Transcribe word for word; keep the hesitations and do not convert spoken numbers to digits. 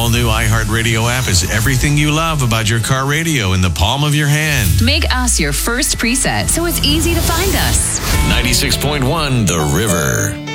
all-new iHeartRadio app is everything you love about your car radio in the palm of your hand. Make us your first preset so it's easy to find us. ninety-six point one The River.